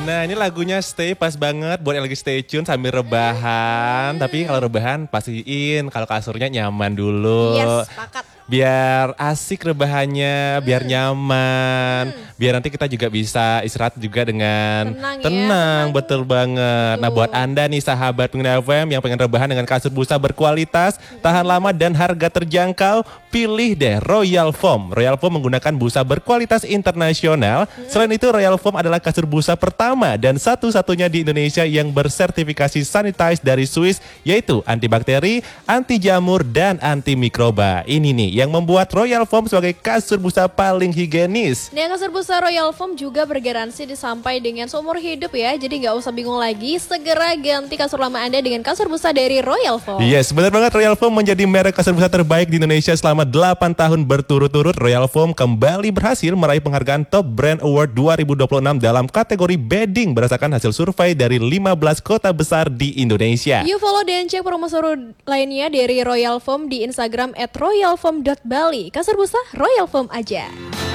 Nah ini lagunya Stay pas banget buat yang lagi stay tune sambil rebahan. Tapi kalau rebahan pastiin kalau kasurnya nyaman dulu. Yes, sepakat. Biar asik rebahannya, biar nyaman. Biar nanti kita juga bisa istirahat juga dengan tenang. Betul banget. Nah buat Anda nih sahabat pendengar FM yang pengen rebahan dengan kasur busa berkualitas, tahan lama dan harga terjangkau, pilih deh Royal Foam. Royal Foam menggunakan busa berkualitas internasional. Selain itu Royal Foam adalah kasur busa pertama dan satu-satunya di Indonesia yang bersertifikasi sanitize dari Swiss, yaitu antibakteri, anti jamur, dan anti mikroba. Ini nih yang membuat Royal Foam sebagai kasur busa paling higienis. Nah, kasur busa Royal Foam juga bergaransi sampai dengan seumur hidup ya. Jadi nggak usah bingung lagi, segera ganti kasur lama Anda dengan kasur busa dari Royal Foam. Yes, benar banget. Royal Foam menjadi merek kasur busa terbaik di Indonesia selama 8 tahun berturut-turut. Royal Foam kembali berhasil meraih penghargaan Top Brand Award 2026 dalam kategori bedding berdasarkan hasil survei dari 15 kota besar di Indonesia. Yuk follow dan cek promo seru lainnya dari Royal Foam di Instagram @royalfoam.bali. Kasur busa Royal Foam aja.